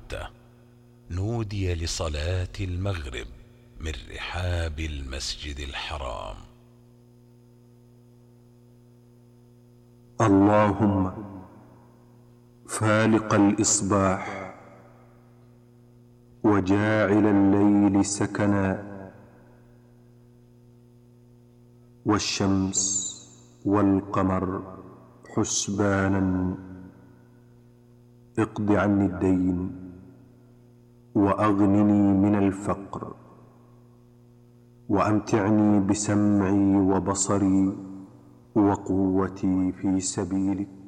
مكة نودي لصلاة المغرب من رحاب المسجد الحرام. اللهم فالق الإصباح وجاعل الليل سكنا والشمس والقمر حسبانا، اقض عني الدين وأغنني من الفقر وأمتعني بسمعي وبصري وقوتي في سبيلك.